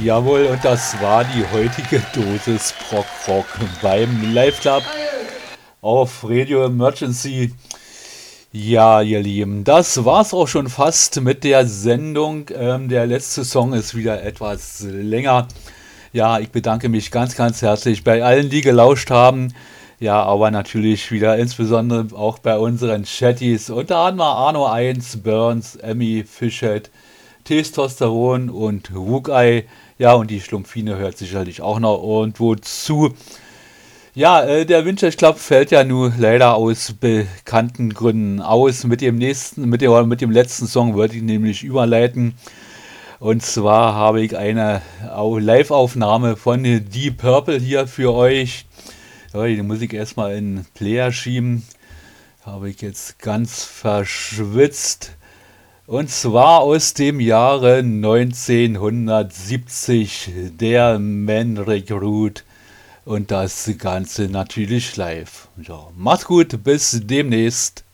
Jawohl, und das war die heutige Dosis Prog Rock beim Live Club auf Radio Emergency. Ja, ihr Lieben, das war's auch schon fast mit der Sendung. Der letzte Song ist wieder etwas länger. Ja, ich bedanke mich ganz, ganz herzlich bei allen, die gelauscht haben. Ja, aber natürlich wieder insbesondere auch bei unseren Chatties. Unter anderem Arno 1, Burns, Emmy, Fischhead, Testosteron und Wugei. Ja, und die Schlumpfine hört sicherlich auch noch irgendwo zu. Ja, der Vintage Club fällt ja nun leider aus bekannten Gründen aus. Mit dem letzten Song wollte ich nämlich überleiten. Und zwar habe ich eine Live-Aufnahme von Deep Purple hier für euch. Ja, die muss ich erstmal in den Player schieben. Habe ich jetzt ganz verschwitzt. Und zwar aus dem Jahre 1970, der Man Recruit. Und das Ganze natürlich live. Ja, macht's gut, bis demnächst.